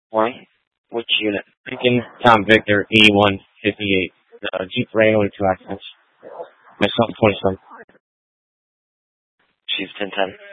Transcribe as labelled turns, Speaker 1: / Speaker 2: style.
Speaker 1: One. Which unit?
Speaker 2: Lincoln, Tom Victor, 8158. Jeep Wrangler, 2 accidents. Myself, 27.
Speaker 1: Chief 1010.